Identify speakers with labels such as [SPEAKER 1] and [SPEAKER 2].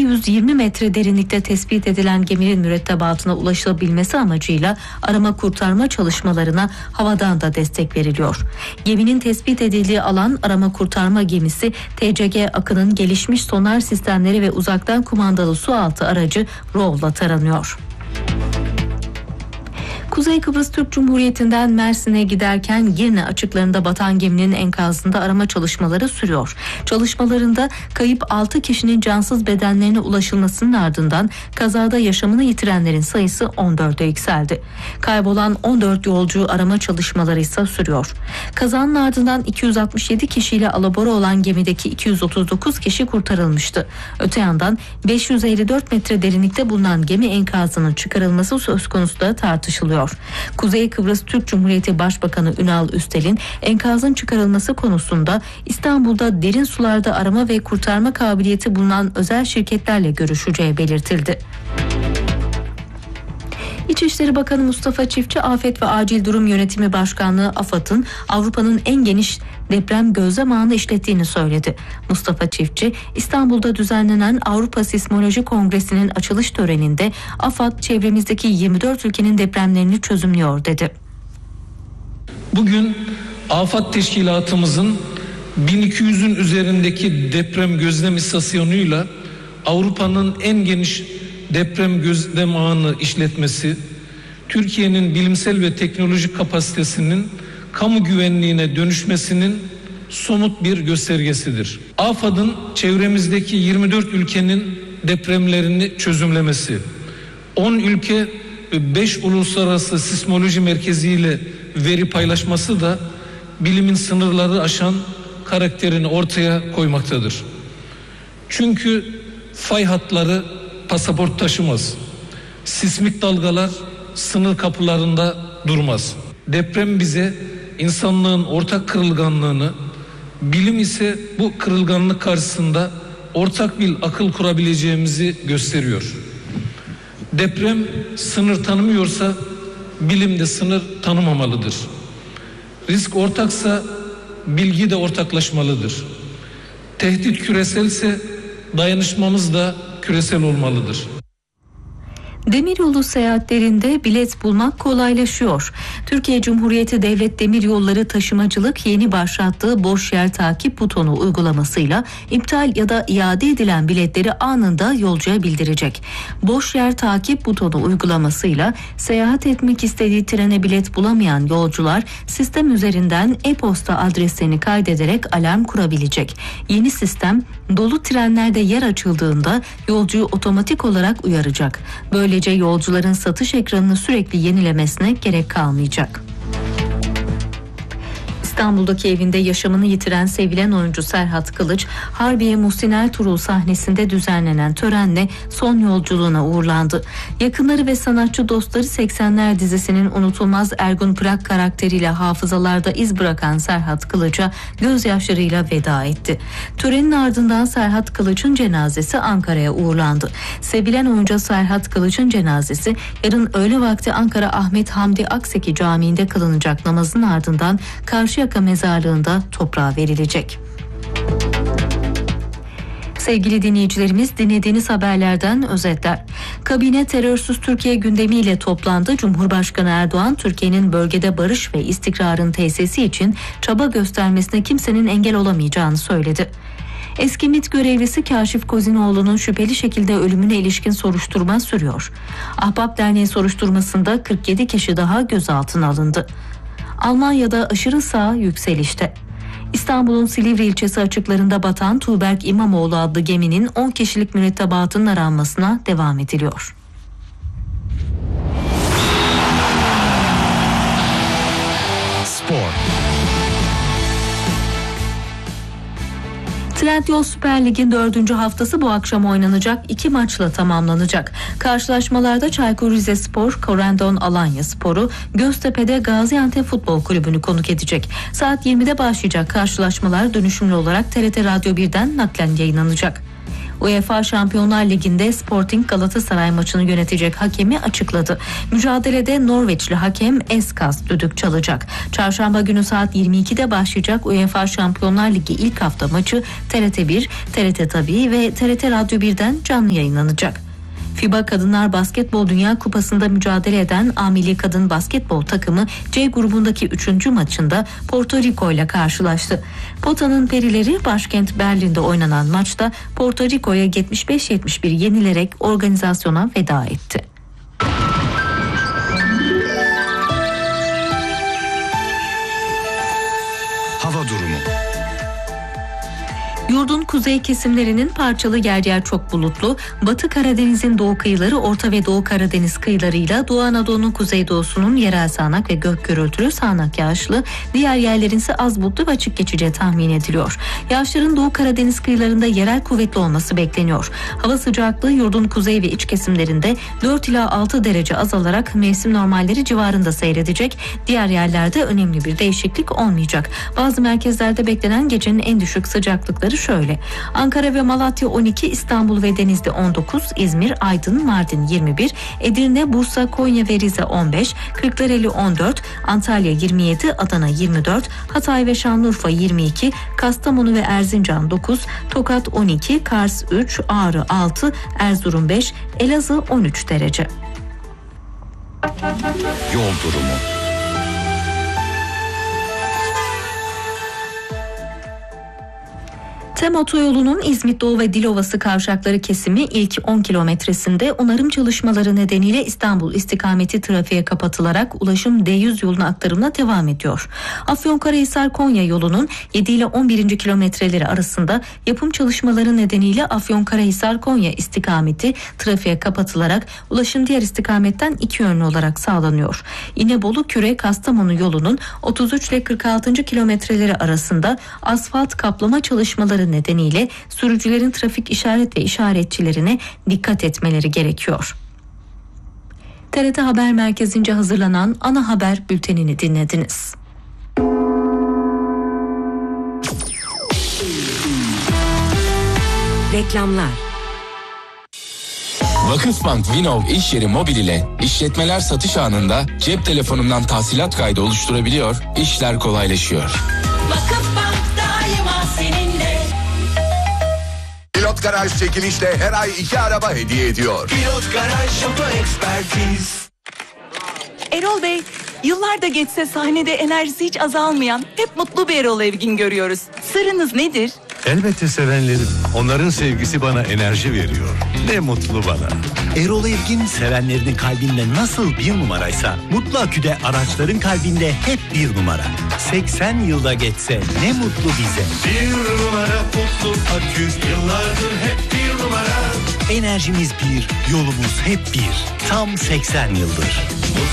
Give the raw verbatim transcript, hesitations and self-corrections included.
[SPEAKER 1] yüz yirmi metre derinlikte tespit edilen geminin mürettebatına ulaşılabilmesi amacıyla arama kurtarma çalışmalarına havadan da destek veriliyor. Geminin tespit edildiği alan arama kurtarma gemisi T C G Akın'ın gelişmiş sonar sistemleri ve uzaktan kumandalı sualtı aracı R O V'la taranıyor. Kuzey Kıbrıs Türk Cumhuriyeti'nden Mersin'e giderken Girne açıklarında batan geminin enkazında arama çalışmaları sürüyor. Çalışmalarında kayıp altı kişinin cansız bedenlerine ulaşılmasının ardından kazada yaşamını yitirenlerin sayısı on dörde yükseldi. Kaybolan on dört yolcu arama çalışmaları ise sürüyor. Kazanın ardından iki yüz altmış yedi kişiyle alabora olan gemideki iki yüz otuz dokuz kişi kurtarılmıştı. Öte yandan beş yüz elli dört metre derinlikte bulunan gemi enkazının çıkarılması söz konusu da tartışılıyor. Kuzey Kıbrıs Türk Cumhuriyeti Başbakanı Ünal Üstel'in enkazın çıkarılması konusunda İstanbul'da derin sularda arama ve kurtarma kabiliyeti bulunan özel şirketlerle görüşeceği belirtildi. İçişleri Bakanı Mustafa Çiftçi, Afet ve Acil Durum Yönetimi Başkanlığı AFAD'ın Avrupa'nın en geniş deprem gözlem ağını işlettiğini söyledi. Mustafa Çiftçi, İstanbul'da düzenlenen Avrupa Sismoloji Kongresi'nin açılış töreninde AFAD çevremizdeki yirmi dört ülkenin depremlerini çözümlüyor dedi.
[SPEAKER 2] Bugün AFAD teşkilatımızın bin iki yüzün üzerindeki deprem gözlem istasyonuyla Avrupa'nın en geniş deprem gözlem ağını işletmesi, Türkiye'nin bilimsel ve teknolojik kapasitesinin kamu güvenliğine dönüşmesinin somut bir göstergesidir. AFAD'ın çevremizdeki yirmi dört ülkenin depremlerini çözümlemesi, on ülke ve beş uluslararası sismoloji merkeziyle veri paylaşması da bilimin sınırları aşan karakterini ortaya koymaktadır. Çünkü fay hatları pasaport taşımaz. Sismik dalgalar sınır kapılarında durmaz. Deprem bize insanlığın ortak kırılganlığını, bilim ise bu kırılganlık karşısında ortak bir akıl kurabileceğimizi gösteriyor. Deprem sınır tanımıyorsa bilim de sınır tanımamalıdır. Risk ortaksa bilgi de ortaklaşmalıdır. Tehdit küreselse dayanışmamız da küresel olmalıdır.
[SPEAKER 1] Demiryolu seyahatlerinde bilet bulmak kolaylaşıyor. Türkiye Cumhuriyeti Devlet Demiryolları Taşımacılık yeni başlattığı boş yer takip butonu uygulamasıyla iptal ya da iade edilen biletleri anında yolcuya bildirecek. Boş yer takip butonu uygulamasıyla seyahat etmek istediği trene bilet bulamayan yolcular sistem üzerinden e-posta adreslerini kaydederek alarm kurabilecek. Yeni sistem dolu trenlerde yer açıldığında yolcuyu otomatik olarak uyaracak. Böyle Böylece yolcuların satış ekranını sürekli yenilemesine gerek kalmayacak. İstanbul'daki evinde yaşamını yitiren sevilen oyuncu Serhat Kılıç, Harbiye Muhsin Ertuğrul sahnesinde düzenlenen törenle son yolculuğuna uğurlandı. Yakınları ve sanatçı dostları seksenler dizisinin unutulmaz Ergun Pırak karakteriyle hafızalarda iz bırakan Serhat Kılıç'a gözyaşlarıyla veda etti. Törenin ardından Serhat Kılıç'ın cenazesi Ankara'ya uğurlandı. Sevilen oyuncu Serhat Kılıç'ın cenazesi yarın öğle vakti Ankara Ahmet Hamdi Akseki Camii'nde kılınacak namazın ardından Karşıyaka mezarlığında toprağa verilecek. Sevgili dinleyicilerimiz, dinlediğiniz haberlerden özetler. Kabine terörsüz Türkiye gündemiyle toplandı. Cumhurbaşkanı Erdoğan, Türkiye'nin bölgede barış ve istikrarın tesisi için çaba göstermesine kimsenin engel olamayacağını söyledi. Eski MİT görevlisi Kaşif Kozinoğlu'nun şüpheli şekilde ölümüne ilişkin soruşturma sürüyor. Ahbap Derneği soruşturmasında kırk yedi kişi daha gözaltına alındı. Almanya'da aşırı sağ yükselişte. İstanbul'un Silivri ilçesi açıklarında batan Tuğberk İmamoğlu adlı geminin on kişilik mürettebatının aranmasına devam ediliyor. Spor. Trendyol Süper Lig'in dördüncü haftası bu akşam oynanacak iki maçla tamamlanacak. Karşılaşmalarda Çaykur Rizespor, Korendon Alanyaspor'u, Göztepe'de Gaziantep Futbol Kulübü'nü konuk edecek. Saat yirmide başlayacak karşılaşmalar dönüşümlü olarak T R T Radyo birden naklen yayınlanacak. UEFA Şampiyonlar Ligi'nde Sporting Galatasaray maçını yönetecek hakemi açıkladı. Mücadelede Norveçli hakem Eskas düdük çalacak. Çarşamba günü saat yirmi ikide başlayacak UEFA Şampiyonlar Ligi ilk hafta maçı T R T bir, T R T Tabii ve T R T Radyo bir'den canlı yayınlanacak. FIBA Kadınlar Basketbol Dünya Kupası'nda mücadele eden A Milli Kadın Basketbol takımı C grubundaki üçüncü maçında Porto Rico ile karşılaştı. Pota'nın perileri başkent Berlin'de oynanan maçta Porto Rico'ya yetmiş beş yetmiş bir yenilerek organizasyona veda etti.
[SPEAKER 3] Hava durumu.
[SPEAKER 1] Yurdun kuzey kesimlerinin parçalı yer yer çok bulutlu, Batı Karadeniz'in doğu kıyıları, Orta ve Doğu Karadeniz kıyılarıyla Doğu Anadolu'nun kuzeydoğusunun yerel sağanak ve gök gürültülü sağanak yağışlı, diğer yerlerin ise az bulutlu ve açık geçeceği tahmin ediliyor. Yağışların Doğu Karadeniz kıyılarında yerel kuvvetli olması bekleniyor. Hava sıcaklığı yurdun kuzey ve iç kesimlerinde dört ila altı derece azalarak mevsim normalleri civarında seyredecek. Diğer yerlerde önemli bir değişiklik olmayacak. Bazı merkezlerde beklenen gecenin en düşük sıcaklıkları şöyle: Ankara ve Malatya on iki, İstanbul ve Denizli on dokuz, İzmir, Aydın, Mardin yirmi bir, Edirne, Bursa, Konya ve Rize on beş, Kırklareli on dört, Antalya yirmi yedi, Adana yirmi dört, Hatay ve Şanlıurfa yirmi iki, Kastamonu ve Erzincan dokuz, Tokat on iki, Kars üç, Ağrı altı, Erzurum beş, Elazığ on üç derece.
[SPEAKER 3] Yol durumu.
[SPEAKER 1] TEM otoyolunun İzmit Doğu ve Dilovası kavşakları kesimi ilk on kilometresinde onarım çalışmaları nedeniyle İstanbul istikameti trafiğe kapatılarak ulaşım D yüz yoluna aktarımına devam ediyor. Afyonkarahisar Konya yolunun yedi ile on birinci kilometreleri arasında yapım çalışmaları nedeniyle Afyonkarahisar Konya istikameti trafiğe kapatılarak ulaşım diğer istikametten iki yönlü olarak sağlanıyor. İnebolu Küre Kastamonu yolunun otuz üç ile kırk altıncı kilometreleri arasında asfalt kaplama çalışmaları nedeniyle sürücülerin trafik işaret ve işaretçilerine dikkat etmeleri gerekiyor. T R T Haber Merkezi'nce hazırlanan ana haber bültenini dinlediniz.
[SPEAKER 4] Reklamlar.
[SPEAKER 5] Vakıfbank Vinov iş yeri mobil ile işletmeler satış anında cep telefonundan tahsilat kaydı oluşturabiliyor, işler kolaylaşıyor.
[SPEAKER 6] Vakıfbank daima seninle.
[SPEAKER 7] Pilot Garaj çekilişle her ay iki araba hediye ediyor.
[SPEAKER 6] Pilot Garaj Oto Ekspertiz.
[SPEAKER 8] Erol Bey, yıllar da geçse sahnede enerjisi hiç azalmayan, hep mutlu bir Erol Evgin görüyoruz. Sırrınız nedir?
[SPEAKER 9] Elbette sevenlerim. Onların sevgisi bana enerji veriyor. Ne mutlu bana. Erol Evgin sevenlerinin kalbinde nasıl bir numaraysa Mutlu Akü'de araçların kalbinde hep bir numara. seksen yılda geçse ne mutlu bize. Bir numara Mutlu Akü, yıllardır hep bir numara. Enerjimiz bir, yolumuz hep bir. Tam seksen yıldır.